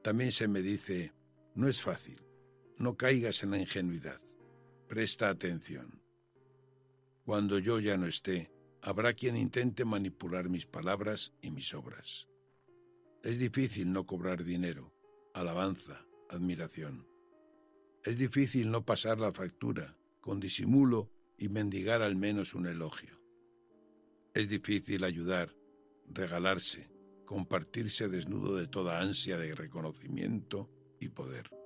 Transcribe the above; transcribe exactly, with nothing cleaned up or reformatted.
También se me dice, no es fácil, no caigas en la ingenuidad, presta atención. Cuando yo ya no esté, habrá quien intente manipular mis palabras y mis obras. Es difícil no cobrar dinero, alabanza, admiración. Es difícil no pasar la factura con disimulo y mendigar al menos un elogio. Es difícil ayudar, regalarse, compartirse desnudo de toda ansia de reconocimiento y poder.